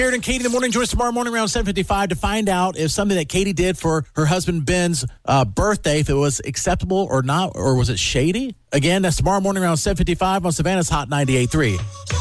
Aaron and Katie in the morning. Join us tomorrow morning around 7:55 to find out if something that Katie did for her husband Ben's birthday, if it was acceptable or not, or was it shady? Again, that's tomorrow morning around 7:55 on Savannah's Hot 98.3.